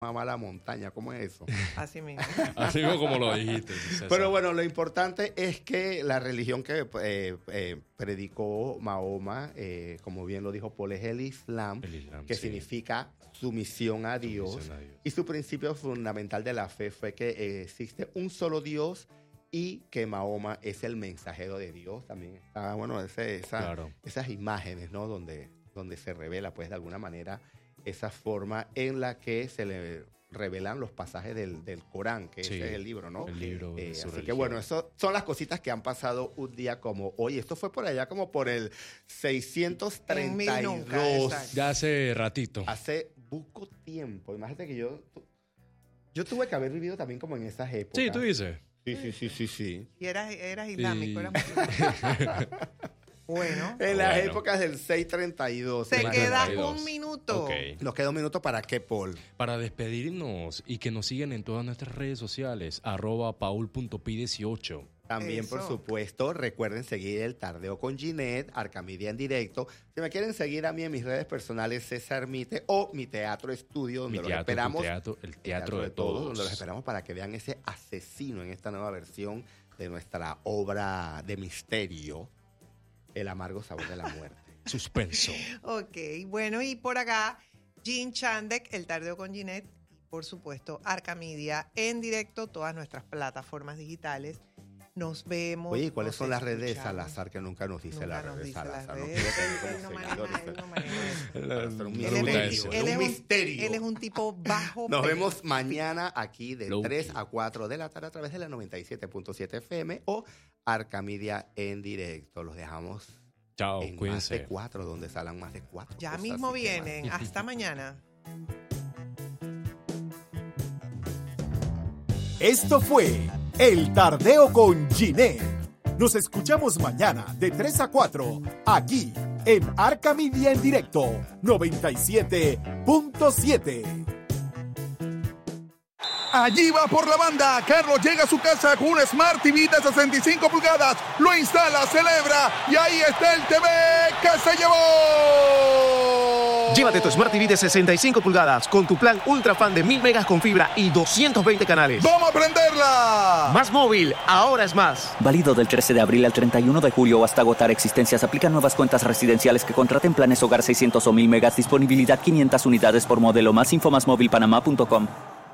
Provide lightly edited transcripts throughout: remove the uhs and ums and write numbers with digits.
mamá la montaña, ¿cómo es eso? Así mismo. Así mismo como lo dijiste, César. Pero bueno, lo importante es que la religión que predicó Mahoma, como bien lo dijo Paul, es el Islam, que sí. significa sumisión a Dios. Y su principio fundamental de la fe fue que existe un solo Dios y que Mahoma es el mensajero de Dios. También está, bueno, esas imágenes, ¿no? Donde se revela, pues, de alguna manera, esa forma en la que se le revelan los pasajes del Corán, que ese es el libro, ¿no? El libro de su así religión. que bueno, eso son las cositas que han pasado un día como hoy. Esto fue por allá como por el 632. Ya hace ratito. Hace poco tiempo. Imagínate que yo tuve que haber vivido también como en esas épocas. Sí, tú dices. Sí. Y eras islámico, Sí. eras bueno. En las épocas del 632. Se queda 32. un minuto. Ok. Nos queda un minuto para qué, Paul. Para despedirnos y que nos sigan en todas nuestras redes sociales, @paul.pi18. También, por supuesto, recuerden seguir el Tardeo con Ginette, Arcamedia en directo. Si me quieren seguir a mí en mis redes personales, César Mite o mi Teatro Estudio, donde los esperamos. El teatro de todos. Donde los esperamos para que vean ese asesino en esta nueva versión de nuestra obra de misterio, El amargo sabor de la muerte. Suspenso. Ok, bueno, y por acá, Jean Chandek, el Tardeo con Ginette, y por supuesto, Arcamedia en directo, todas nuestras plataformas digitales. Nos vemos. Oye, ¿cuáles son las redes de escuchamos. Salazar? Que nunca nos dice las redes de Salazar. ¿No? Él Un misterio. Él es un tipo bajo. Nos vemos mañana aquí de Low 3 key. a 4 de la tarde a través de la 97.7 FM o Arcamedia en directo. Los dejamos Chao, en cuídense. más de 4, donde salgan más de 4. Ya mismo vienen. Hasta mañana. Esto fue El Tardeo con Ginette. Nos escuchamos mañana de 3 a 4 aquí en Arcamedia en directo 97.7. Allí va por la banda. Carlos llega a su casa con un Smart TV de 65 pulgadas. Lo instala, celebra y ahí está el TV que se llevó. Llévate tu Smart TV de 65 pulgadas con tu plan Ultra Fan de 1000 megas con fibra y 220 canales. ¡Vamos a prenderla! Más móvil, ahora es más. Válido del 13 de abril al 31 de julio o hasta agotar existencias. Aplican nuevas cuentas residenciales que contraten planes hogar 600 o 1000 megas. Disponibilidad 500 unidades por modelo. Más info másmóvilpanamá.com.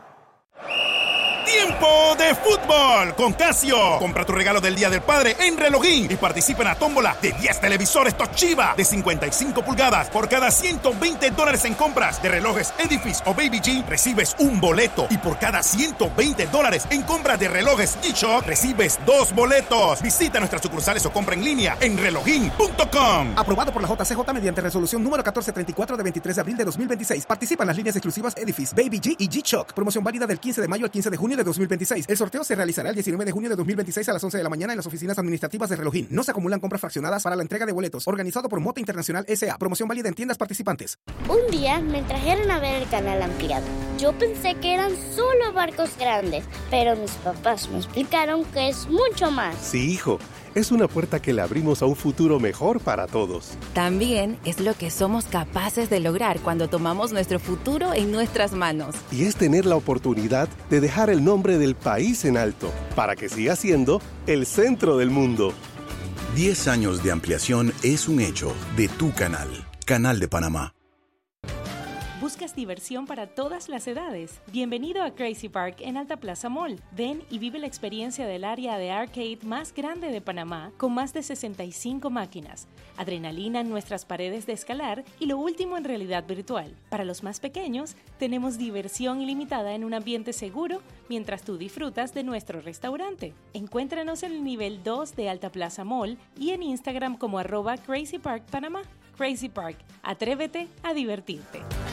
¡Tiempo de fútbol con Casio! Compra tu regalo del Día del Padre en Relojín y participa en la tómbola de 10 televisores Toshiba de 55 pulgadas. Por cada $120 en compras de relojes Edifice o Baby G, recibes un boleto. Y por cada $120 en compras de relojes G-Shock, recibes 2 boletos. Visita nuestras sucursales o compra en línea en relojín.com. Aprobado por la JCJ mediante resolución número 1434 de 23 de abril de 2026. Participa en las líneas exclusivas Edifice, Baby G y G-Shock. Promoción válida del 15 de mayo al 15 de junio de 2026. El sorteo se realizará el 19 de junio de 2026 a las 11 de la mañana en las oficinas administrativas de Relojín. No se acumulan compras fraccionadas para la entrega de boletos. Organizado por Mota Internacional S.A. Promoción válida en tiendas participantes. Un día me trajeron a ver el canal ampliado. Yo pensé que eran solo barcos grandes, pero mis papás me explicaron que es mucho más. Sí, hijo. Es una puerta que le abrimos a un futuro mejor para todos. También es lo que somos capaces de lograr cuando tomamos nuestro futuro en nuestras manos. Y es tener la oportunidad de dejar el nombre del país en alto, para que siga siendo el centro del mundo. 10 años de ampliación es un hecho de tu canal, Canal de Panamá. ¿Buscas diversión para todas las edades? Bienvenido a Crazy Park en Alta Plaza Mall. Ven y vive la experiencia del área de arcade más grande de Panamá, con más de 65 máquinas, adrenalina en nuestras paredes de escalar y lo último en realidad virtual. Para los más pequeños, tenemos diversión ilimitada en un ambiente seguro mientras tú disfrutas de nuestro restaurante. Encuéntranos en el nivel 2 de Alta Plaza Mall y en Instagram como @Crazy Park Panamá. Crazy Park, atrévete a divertirte.